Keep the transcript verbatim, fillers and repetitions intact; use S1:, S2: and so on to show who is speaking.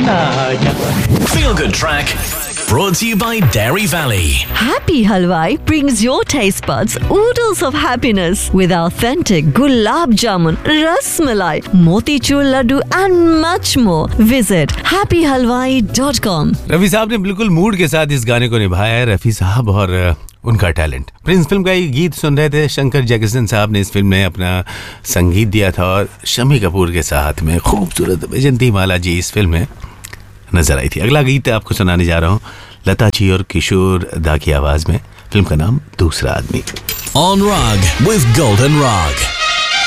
S1: आजा।
S2: Feel Good Track brought to you by Dairy Valley.
S3: Happy Halwai brings your taste buds oodles of happiness with authentic gulab jamun, ras malai, motichur laddu and much more. Visit happy halwai dot com.
S4: Rafi साहब ने बिल्कुल mood के साथ इस गाने को निभाया है। रफी साहब और उनका टैलेंट। प्रिंस फिल्म का ये गीत सुन रहे थे। शंकर जयकिशन साहब ने इस फिल्म में अपना संगीत दिया था और शम्मी कपूर के साथ में खूबसूरत वैजंती माला जी इस फिल्म में नजर आई थी। अगला गीत आपको सुनाने जा रहा हूँ लता जी और किशोर दा की आवाज में। फिल्म का नाम दूसरा आदमी।
S2: On Rag with Golden Rag.